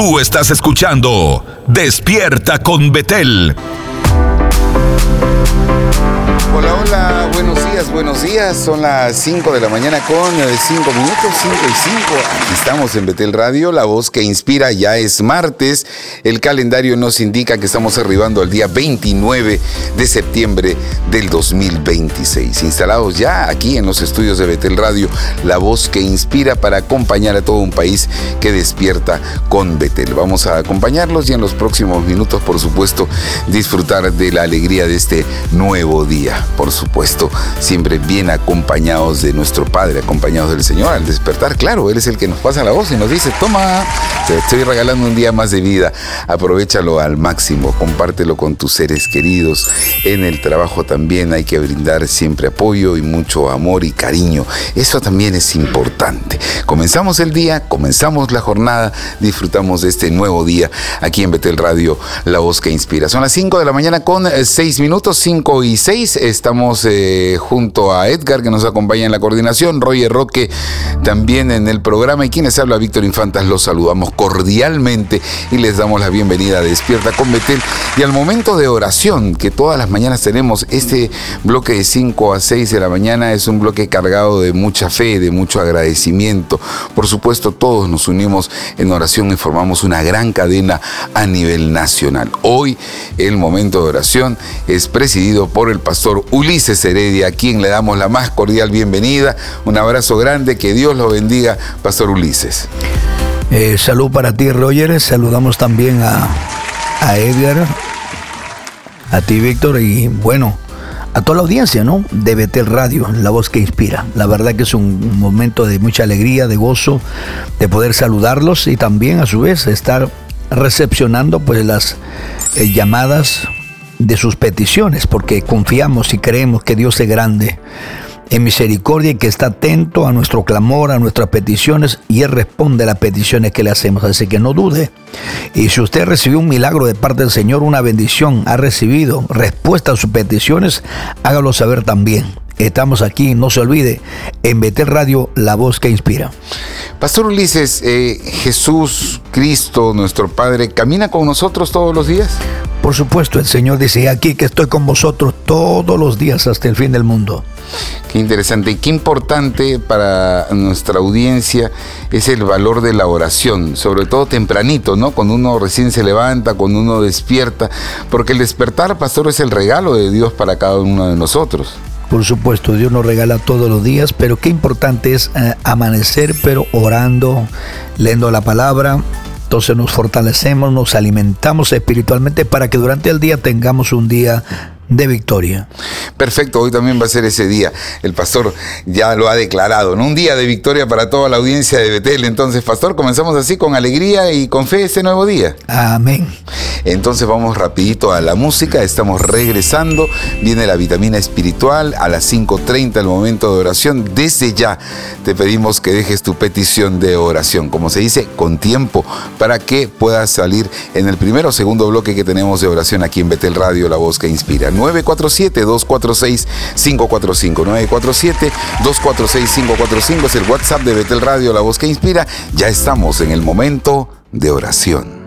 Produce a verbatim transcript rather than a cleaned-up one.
Tú estás escuchando Despierta con Betel. Hola, hola, buenos días, buenos días. Son las cinco de la mañana con cinco minutos, cinco y cinco. Aquí estamos en Betel Radio, la voz que inspira. Ya es martes. El calendario nos indica que estamos arribando al día veintinueve de septiembre del dos mil veintiséis. Instalados ya aquí en los estudios de Betel Radio, la voz que inspira para acompañar a todo un país que despierta con Betel. Vamos a acompañarlos y en los próximos minutos, por supuesto, disfrutar de la alegría de este nuevo día. Por supuesto, siempre bien acompañados de nuestro Padre, acompañados del Señor. Al despertar, claro, Él es el que nos pasa la voz y nos dice: toma, te estoy regalando un día más de vida, aprovéchalo al máximo, compártelo con tus seres queridos. En el trabajo también hay que brindar siempre apoyo y mucho amor y cariño. Eso también es importante. Comenzamos el día, comenzamos la jornada, disfrutamos de este nuevo día aquí en Betel Radio, la voz que inspira. Son las cinco de la mañana con seis minutos, cinco y seis. Estamos eh, junto a Edgar, que nos acompaña en la coordinación, Roger Roque también en el programa, y quienes habla, Víctor Infantas. Los saludamos cordialmente y les damos la bienvenida a Despierta con Betel. Y al momento de oración que todas las mañanas tenemos, este bloque de cinco a seis de la mañana es un bloque cargado de mucha fe, de mucho agradecimiento. Por supuesto, todos nos unimos en oración y formamos una gran cadena a nivel nacional. Hoy el momento de oración es presidido por el pastor Ulises Heredia, a quien le damos la más cordial bienvenida. Un abrazo grande, que Dios lo bendiga, pastor Ulises. Eh, salud para ti, Roger. Saludamos también a, a Edgar, a ti, Víctor, y bueno, a toda la audiencia, ¿no?, de Betel Radio, la voz que inspira. La verdad que es un momento de mucha alegría, de gozo, de poder saludarlos y también a su vez estar recepcionando pues las eh, llamadas de sus peticiones, porque confiamos y creemos que Dios es grande en misericordia y que está atento a nuestro clamor, a nuestras peticiones, y Él responde a las peticiones que le hacemos. Así que no dude. Y si usted recibió un milagro de parte del Señor, una bendición, ha recibido respuesta a sus peticiones, hágalo saber también. Estamos aquí, no se olvide, en Betel Radio, la voz que inspira. Pastor Ulises, eh, Jesús, Cristo, nuestro Padre, ¿camina con nosotros todos los días? Por supuesto, el Señor dice: aquí que estoy con vosotros todos los días hasta el fin del mundo. Qué interesante y qué importante para nuestra audiencia es el valor de la oración, sobre todo tempranito, ¿no? Cuando uno recién se levanta, cuando uno despierta, porque el despertar, pastor, es el regalo de Dios para cada uno de nosotros. Por supuesto, Dios nos regala todos los días, pero qué importante es eh, amanecer, pero orando, leyendo la palabra. Entonces nos fortalecemos, nos alimentamos espiritualmente para que durante el día tengamos un día de victoria. Perfecto, hoy también va a ser ese día. El pastor ya lo ha declarado, ¿no? Un día de victoria para toda la audiencia de Betel. Entonces, pastor, comenzamos así con alegría y con fe este nuevo día. Amén. Entonces vamos rapidito a la música, estamos regresando, viene la vitamina espiritual a las cinco treinta, el momento de oración. Desde ya te pedimos que dejes tu petición de oración, como se dice, con tiempo, para que puedas salir en el primero o segundo bloque que tenemos de oración aquí en Betel Radio, la voz que inspira. nueve cuatro siete, dos cuatro seis, cinco cuatro cinco, nueve cuatro siete, dos cuatro seis, cinco cuatro cinco es el WhatsApp de Betel Radio, la voz que inspira. Ya estamos en el momento de oración.